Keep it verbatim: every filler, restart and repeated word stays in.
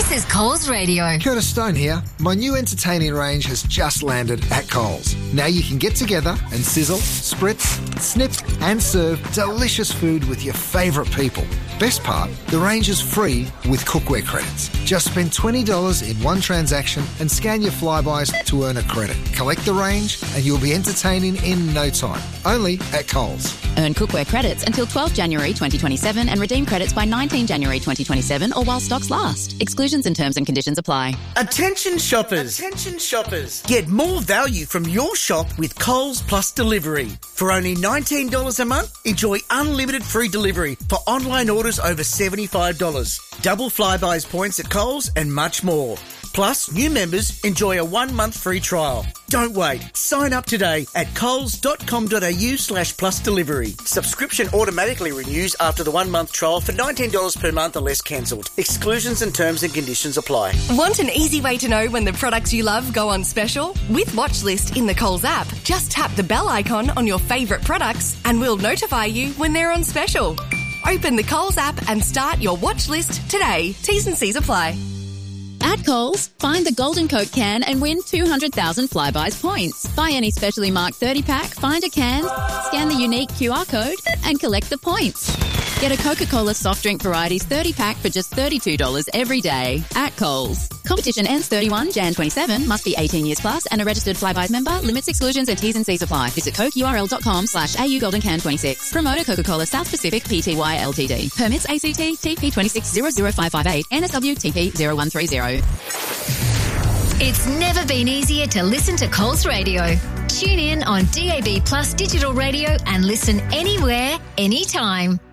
This is Coles Radio. Curtis Stone here. My new entertaining range has just landed at Coles. Now you can get together and sizzle, spritz, snip and serve delicious food with your favourite people. Best part, the range is free with cookware credits. Just spend twenty dollars in one transaction and scan your Flybuys to earn a credit. Collect the range and you'll be entertaining in no time. Only at Coles. Earn cookware credits until twelfth January twenty twenty-seven and redeem credits by nineteenth January twenty twenty-seven or while stocks last. Exclusions and terms and conditions apply. Attention shoppers. Attention shoppers. Get more value from your shop with Coles Plus Delivery. For only nineteen dollars a month, enjoy unlimited free delivery for online orders over seventy-five dollars. Double Flybuys points at Coles and much more. Plus, new members enjoy a one-month free trial. Don't wait. Sign up today at coles.com.au slash plus delivery. Subscription automatically renews after the one-month trial for nineteen dollars per month or less cancelled. Exclusions and terms and conditions apply. Want an easy way to know when the products you love go on special? With Watchlist in the Coles app, just tap the bell icon on your favourite products and we'll notify you when they're on special. Open the Coles app and start your watch list today. T's and C's apply. At Coles, find the Golden Coke can and win two hundred thousand Flybuys points. Buy any specially marked thirty pack, find a can, scan the unique Q R code and collect the points. Get a Coca-Cola soft drink varieties thirty pack for just thirty-two dollars every day at Coles. Competition ends thirty-first of January twenty-seven. Must be eighteen years plus and a registered Flybuys member. Limits, exclusions and T's and C's apply. Visit cokeurl.com slash AU Golden Can twenty-six. Promoter Coca-Cola South Pacific Pty Ltd. Permits A C T T P two six zero zero five five eight N S W T P zero one three zero. It's never been easier to listen to Coles Radio. Tune in on D A B Plus digital radio and listen anywhere, anytime.